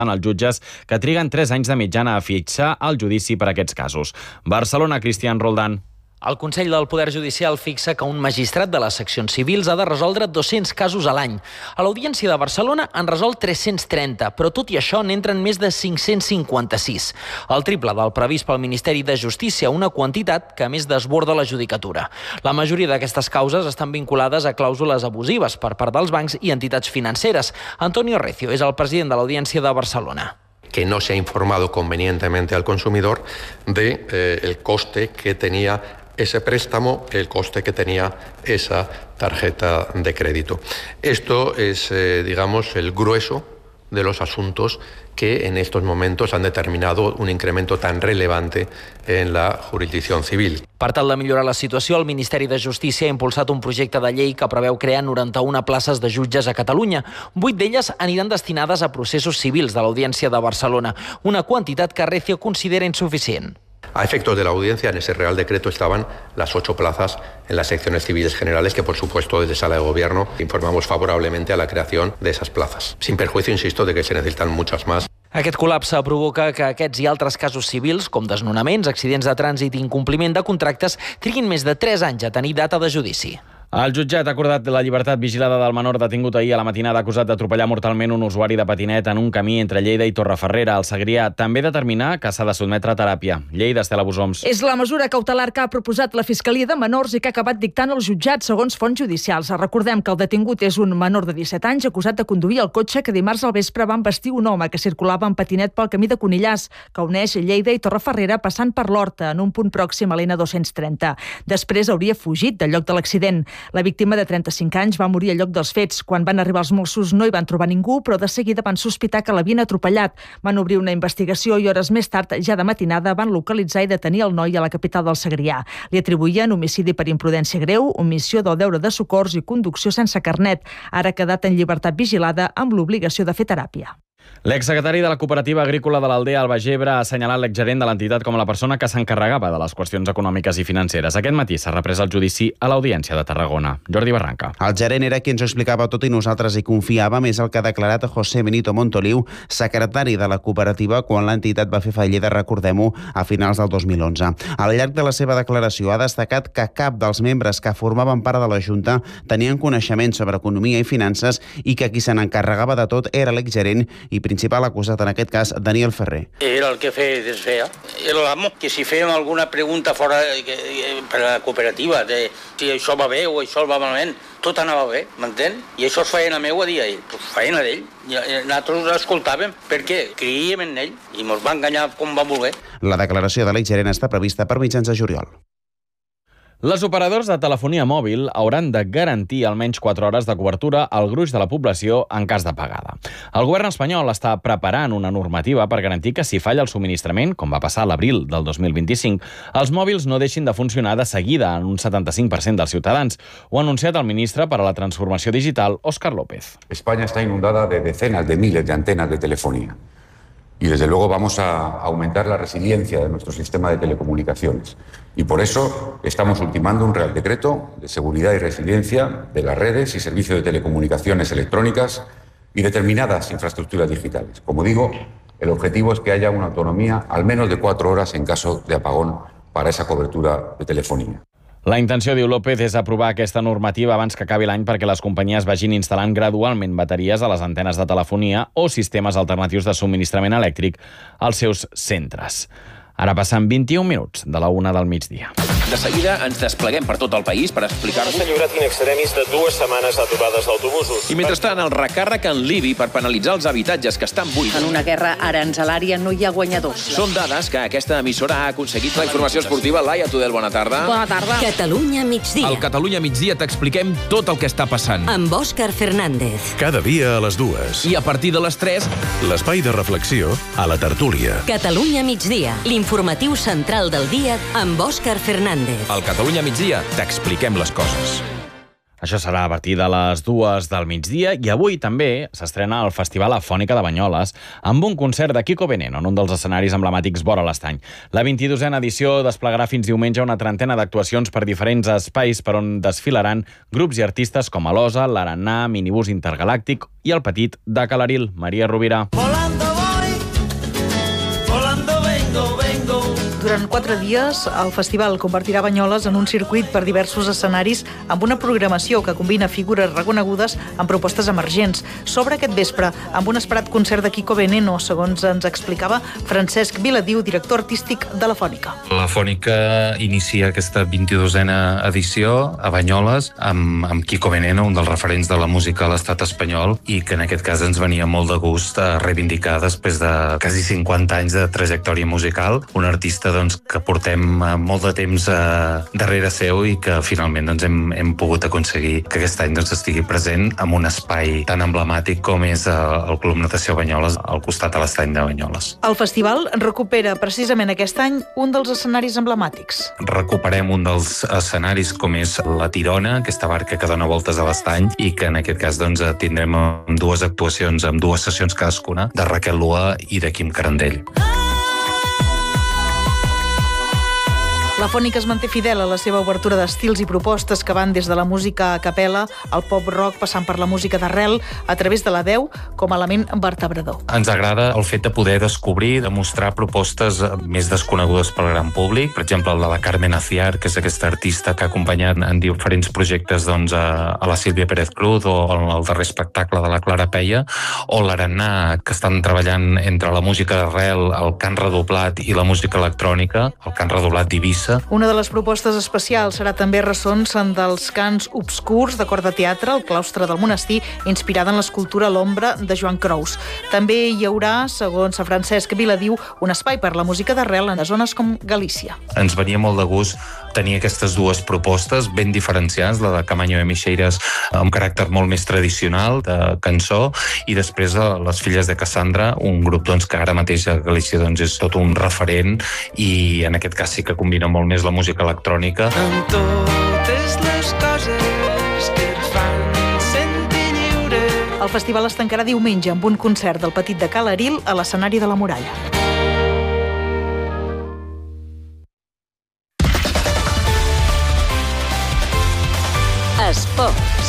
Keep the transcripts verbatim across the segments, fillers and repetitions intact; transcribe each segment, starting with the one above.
en els jutges que triguen tres anys de mitjana a fixar el judici per a aquests casos. Barcelona, Cristian Roldán. El Consell del Poder Judicial fixa que un magistrat de les seccions civils ha de resoldre dos-cents casos a l'any. A l'Audiència de Barcelona en resol tres-cents trenta, però tot i això n'entren més de cinc-cents cinquanta-sis. El triple del previst pel Ministeri de Justícia, una quantitat que a més desborda la judicatura. La majoria d'aquestes causes estan vinculades a clàusules abusives per part dels bancs i entitats financeres. Antonio Recio és el president de l'Audiència de Barcelona. Que no se ha informado convenientemente al consumidor de eh, el coste que tenía ese préstamo, el coste que tenía esa tarjeta de crédito. Esto es, eh, digamos, el grueso de los asuntos que en estos momentos han determinado un incremento tan relevante en la jurisdicción civil. Per tal de millorar la situació, el Ministeri de Justícia ha impulsat un projecte de llei que preveu crear noranta-una places de jutges a Catalunya. Vuit d'elles aniran destinades a processos civils de l'Audiència de Barcelona, una quantitat que Recio considera insuficient. A efectos de la audiencia, en ese Real Decreto estaban las ocho plazas en las secciones civiles generales que, por supuesto, desde Sala de Gobierno informamos favorablemente a la creación de esas plazas. Sin perjuicio, insisto, de que se necesitan muchas más. Aquest col·lapse provoca que aquests i altres casos civils, com desnonaments, accidents de trànsit i incompliment de contractes, triguin més de tres anys a tenir data de judici. El jutjat ha acordat la llibertat vigilada del menor detingut ahir a la matinada acusat d'atropellar mortalment un usuari de patinet en un camí entre Lleida i Torreferrera. El Segrià també determinar que s'ha de sotmetre a teràpia. Lleida, Estela Busoms. És la mesura cautelar que ha proposat la Fiscalia de Menors i que ha acabat dictant el jutjat, segons fonts judicials. Recordem que el detingut és un menor de disset anys acusat de conduir el cotxe que dimarts al vespre va embestir un home que circulava en patinet pel camí de Conillàs, que uneix Lleida i Torreferrera passant per l'Horta, en un punt pròxim a l'N dos-cents trenta. Després hauria fugit del lloc de l'accident. La víctima de trenta-cinc anys va morir al lloc dels fets. Quan van arribar els Mossos no hi van trobar ningú, però de seguida van sospitar que l'havien atropellat. Van obrir una investigació i hores més tard, ja de matinada, van localitzar i detenir el noi a la capital del Segrià. Li atribuïen homicidi per imprudència greu, omissió del deure de socors i conducció sense carnet. Ara ha quedat en llibertat vigilada amb l'obligació de fer teràpia. L'exsecretari de la Cooperativa Agrícola de l'Aldea, Alba Gebre, ha assenyalat l'exgerent de l'entitat com la persona que s'encarregava de les qüestions econòmiques i financeres. Aquest matí s'ha reprès el judici a l'Audiència de Tarragona. Jordi Barranca. El gerent era qui ens ho explicava tot i nosaltres hi confiàvem. És el que ha declarat José Benito Montoliu, secretari de la cooperativa, quan l'entitat va fer fallida, recordem-ho, a finals del dos mil onze. Al llarg de la seva declaració ha destacat que cap dels membres que formaven part de la Junta tenien coneixement sobre economia i finances i que qui se n'encarregava de tot era l'exgerent i principal acusat en aquest cas, Daniel Ferrer. Era el que feia i desfeia. Era l'amo, que si fèiem alguna pregunta fora per a la cooperativa, de si això va bé o això va malament, tot anava bé, m'entén? I això és feina meva, dia ell. Pues feina d'ell. Nosaltres l'escoltàvem perquè creíem en ell i ens va enganyar com va voler. La declaració de l'exgerent està prevista per mitjans de juliol. Les operadors de telefonia mòbil hauran de garantir almenys quatre hores de cobertura al gruix de la població en cas d'apagada. El govern espanyol està preparant una normativa per garantir que si falla el subministrament, com va passar a l'abril del dos mil vint-i-cinc, els mòbils no deixin de funcionar de seguida en un setanta-cinc per cent dels ciutadans. Ho ha anunciat el ministre per a la transformació digital, Óscar López. España está inundada de decenas de miles de antenas de telefonía. Y desde luego vamos a aumentar la resiliencia de nuestro sistema de telecomunicaciones. Y por eso estamos ultimando un Real Decreto de seguridad y resiliencia de las redes y servicios de telecomunicaciones electrónicas y determinadas infraestructuras digitales. Como digo, el objetivo es que haya una autonomía al menos de cuatro horas en caso de apagón para esa cobertura de telefonía. La intenció, diu López, és aprovar aquesta normativa abans que acabi l'any perquè les companyies vagin instal·lant gradualment bateries a les antenes de telefonia o sistemes alternatius de subministrament elèctric als seus centres. Ara passen vint-i-un minuts de la una del migdia. De seguida ens despleguem per tot el país per explicar-vos... S'ha lliurat in extremis de dues setmanes d'aturades d'autobusos. I mentrestant, el recàrrec en l'I B I per penalitzar els habitatges que estan buits. En una guerra aranzelària no hi ha guanyadors. Són dades que aquesta emissora ha aconseguit. La informació esportiva, Laia Tudel, bona tarda. Bona tarda. Catalunya migdia. Al Catalunya migdia t'expliquem tot el que està passant. Amb Òscar Fernández. Cada dia a les dues. I a partir de les tres... L'espai de reflexió a la tertúlia. Catalunya migdia. L'informatiu central del dia amb Òscar Fernández. Al Catalunya migdia t'expliquem les coses. Això serà a partir de les dues del migdia i avui també s'estrena el Festival Afònica de Banyoles amb un concert de Kiko Veneno en un dels escenaris emblemàtics vora l'Estany. La vint-i-dosena edició desplegarà fins diumenge una trentena d'actuacions per diferents espais per on desfilaran grups i artistes com Alosa, l'Aranà, Minibús Intergalàctic i el Petit de Calaril. Maria Rovira. Volando voy. Durant quatre dies, el festival convertirà Banyoles en un circuit per diversos escenaris amb una programació que combina figures reconegudes amb propostes emergents. S'obre aquest vespre amb un esperat concert de Kiko Veneno, segons ens explicava Francesc Viladiu, director artístic de la Fònica. La Fònica inicia aquesta vint-i-dosena edició a Banyoles amb, amb Kiko Veneno, un dels referents de la música a l'estat espanyol, i que en aquest cas ens venia molt de gust a reivindicar després de quasi cinquanta anys de trajectòria musical, un artista doncs, que portem molt de temps eh, darrere seu i que finalment doncs, hem, hem pogut aconseguir que aquest any doncs, estigui present en un espai tan emblemàtic com és el Club Natació Banyoles, al costat de l'estany de Banyoles. El festival recupera precisament aquest any un dels escenaris emblemàtics. Recuperem un dels escenaris com és la Tirona, aquesta barca que dona voltes a l'estany, i que en aquest cas doncs, tindrem dues actuacions, amb dues sessions cadascuna, de Raquel Lua i de Quim Carandell. La Fònica es manté fidel a la seva obertura d'estils i propostes que van des de la música a capella al pop-rock, passant per la música d'arrel, a través de la veu com a element vertebrador. Ens agrada el fet de poder descobrir, de mostrar propostes més desconegudes pel gran públic. Per exemple, el de la Carmen Aciar, que és aquesta artista que ha acompanyat en diferents projectes doncs, a, a la Sílvia Pérez Cruz, o el darrer espectacle de la Clara Peia, o l'Arannà, que estan treballant entre la música d'arrel, el cant redoblat i la música electrònica, el cant redoblat d'Eivissa. Una de les propostes especials serà també ressons dels cants obscurs de cor de teatre al claustre del monestir, inspirada en l'escultura L'ombra de Joan Crous. També hi haurà, segons Francesc Viladiu, un espai per la música d'arrel en zones com Galícia. Ens venia molt de gust tenir aquestes dues propostes ben diferenciades, la de Camanyo de Mixeiras amb caràcter molt més tradicional de cançó, i després les Filles de Cassandra, un grup doncs, que ara mateix a Galícia doncs, és tot un referent, i en aquest cas sí que combina molt més la música electrònica. En totes les coses que et fan sentir lliure. El festival es tancarà diumenge amb un concert del Petit de Cal Aril a l'escenari de la Muralla. Esports.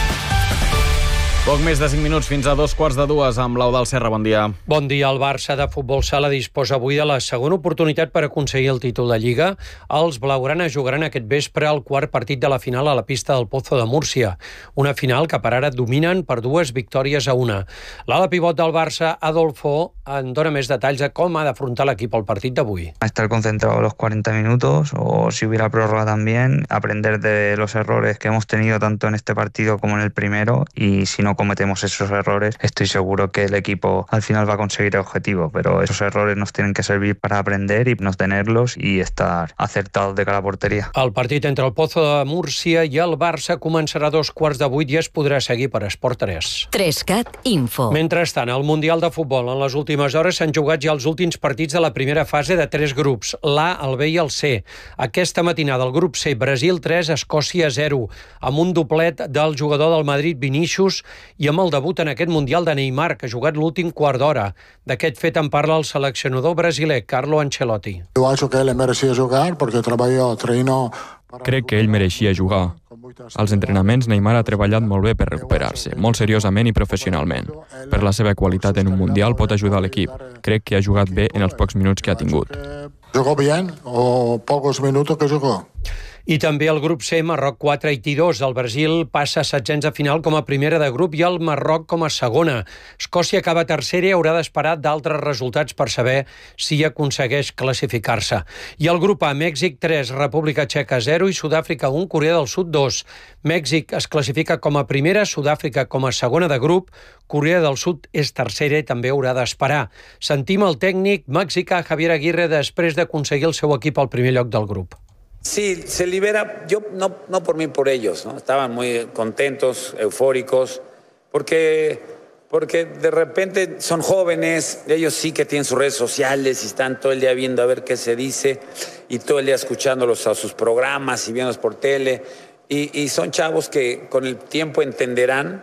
Poc més de cinc minuts fins a dos quarts de dues amb l'Eudald Serra. Bon dia. Bon dia. El Barça de futbol sala disposa avui de la segona oportunitat per aconseguir el títol de Lliga. Els blaugranes jugaran aquest vespre el quart partit de la final a la pista del Pozo de Múrcia. Una final que per ara dominen per dues victòries a una. L'ala pivot del Barça, Adolfo, en dona més detalls de com ha d'afrontar l'equip al partit d'avui. Estar concentrado los cuarenta minutos, o si hubiera prórroga también, aprender de los errores que hemos tenido tanto en este partido como en el primero, y si no cometemos esos errores, estoy seguro que el equipo al final va a conseguir el objetivo, pero esos errores nos tienen que servir para aprender y no tenerlos y estar acertados de cara a porteria. El partit entre el Pozo de Múrcia i el Barça començarà a dos quarts de vuit i es podrà seguir per Esport tres. Trescat Info. Mentrestant, al Mundial de Futbol, en les últimes hores s'han jugat ja els últims partits de la primera fase de tres grups, l'A, el B i el C. Aquesta matinada, el grup C, Brasil tres, Escòcia zero, amb un doblet del jugador del Madrid, Vinícius, i amb el debut en aquest Mundial de Neymar, que ha jugat l'últim quart d'hora. D'aquest fet en parla el seleccionador brasiler, Carlo Ancelotti. Jo acho que ell merecia jugar perquè treballó, treinó... Crec que ell mereixia jugar. Als entrenaments, Neymar ha treballat molt bé per recuperar-se, molt seriosament i professionalment. Per la seva qualitat en un Mundial pot ajudar l'equip. Crec que ha jugat bé en els pocs minuts que ha tingut. Jugó bien o pocos minutos que jugó. I també el grup C, Marroc quatre, Haití dos. El Brasil passa a setzents de final com a primera de grup i el Marroc com a segona. Escòcia acaba tercera i haurà d'esperar d'altres resultats per saber si aconsegueix classificar-se. I el grup A, Mèxic tres, República Txeca zero i Sud-àfrica un, Corea del Sud dos. Mèxic es classifica com a primera, Sud-àfrica com a segona de grup, Corea del Sud és tercera i també haurà d'esperar. Sentim el tècnic mexicà Javier Aguirre després d'aconseguir el seu equip al primer lloc del grup. Sí, se libera, yo no, no por mí, por ellos, ¿no? Estaban muy contentos, eufóricos, porque, porque de repente son jóvenes, ellos sí que tienen sus redes sociales y están todo el día viendo a ver qué se dice y todo el día escuchándolos a sus programas y viéndolos por tele, y, y son chavos que con el tiempo entenderán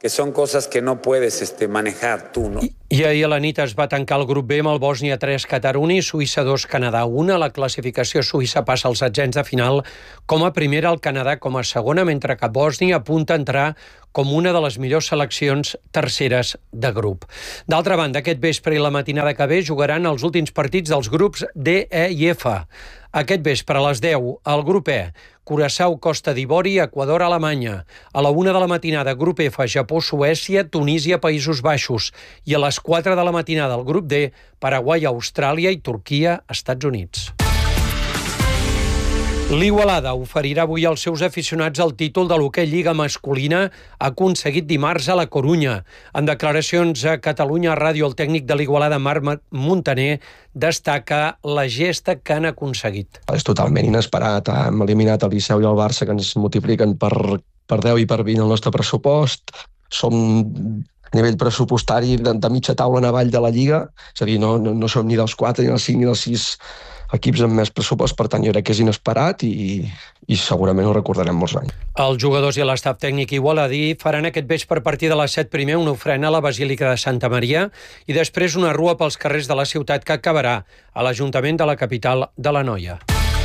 que son cosas que no puedes este, manejar tú, ¿no? I, I ahir a la nit es va tancar el grup B amb el Bòsnia tres, Qatar un i Suïssa dos, Canadà un. A la classificació Suïssa passa als setzents de final com a primera, el Canadà com a segona, mentre que Bòsnia apunta a entrar com una de les millors seleccions terceres de grup. D'altra banda, aquest vespre i la matinada que ve jugaran els últims partits dels grups D, E i F. Aquest vespre a les deu, el grup E, Curaçao, Costa d'Ivori, Equador, Alemanya. A la una de la matinada, grup F, Japó, Suècia, Tunísia, Països Baixos. I a les quatre de la matinada, el grup D, Paraguai, Austràlia i Turquia, Estats Units. L'Igualada oferirà avui als seus aficionats el títol de l'hoquei Lliga masculina aconseguit dimarts a la Corunya. En declaracions a Catalunya Ràdio, el tècnic de l'Igualada, Marc Muntaner, destaca la gesta que han aconseguit. És totalment inesperat. Hem eliminat el Liceu i el Barça, que ens multipliquen per, per deu i per vint el nostre pressupost. Som a nivell pressupostari de, de mitja taula en avall de la Lliga. És a dir, no, no, no som ni dels quatre, ni dels cinc, ni dels sis equips amb més pressupost, per tant jo crec que és inesperat i, i segurament ho recordarem molts anys. Els jugadors i l'estaf tècnic igualadí faran aquest vespre a partir de les set primer una ofrena a la Basílica de Santa Maria i després una rua pels carrers de la ciutat que acabarà a l'Ajuntament de la capital de l'Anoia.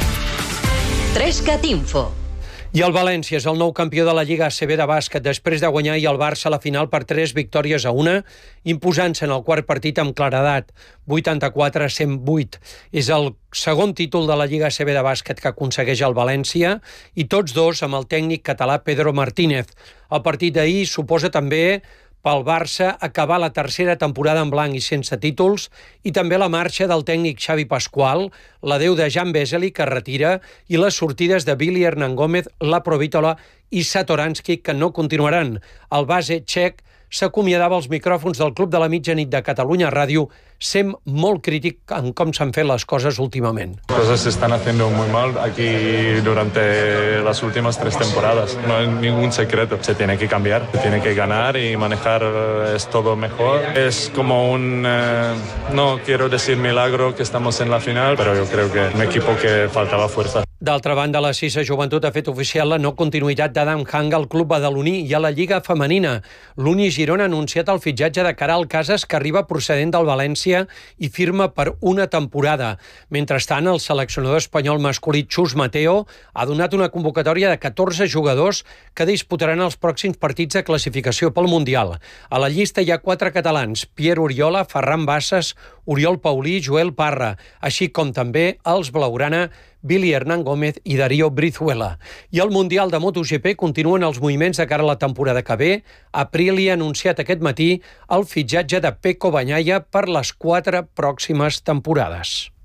Trescat Info. I el València és el nou campió de la Lliga A C B de bàsquet després de guanyar ahir el Barça a la final per tres victòries a una, imposant-se en el quart partit amb claredat, vuitanta-quatre a cent vuit. És el segon títol de la Lliga A C B de bàsquet que aconsegueix el València i tots dos amb el tècnic català Pedro Martínez. El partit d'ahir suposa també pel Barça acabar la tercera temporada en blanc i sense títols i també la marxa del tècnic Xavi Pasqual, l'adeu de Jan Vesely, que retira, i les sortides de Billy Hernán Gómez, Laprovítola i Satoransky, que no continuaran. El base txec s'acomiadava als micròfons del Club de la Mitjanit de Catalunya Ràdio, sent molt crític en com s'han fet les coses últimament. Cosas se están haciendo muy mal aquí durante las últimas tres temporadas. No hay ningún secreto. Se tiene que cambiar, se tiene que ganar y manejar es todo mejor. Es como un, eh, no quiero decir milagro que estamos en la final, pero yo creo que un equipo que faltaba fuerza. D'altra banda, la Cisa Joventut ha fet oficial la no continuïtat d'Adam Hang al club badaloní i a la Lliga Femenina. L'Uni Girona ha anunciat el fitxatge de Caral Casas, que arriba procedent del València i firma per una temporada. Mentrestant, el seleccionador espanyol masculí Chus Mateo ha donat una convocatòria de catorze jugadors que disputaran els pròxims partits de classificació pel Mundial. A la llista hi ha quatre catalans: Pierre Oriola, Ferran Bassas, Oriol Paulí i Joel Parra, així com també els blaugrana Billy Hernán Gómez i Darío Brizuela. I el Mundial de MotoGP continuen els moviments de cara a la temporada que ve. Aprilia ha anunciat aquest matí el fitxatge de Pecco Bagnaia per les quatre pròximes temporades.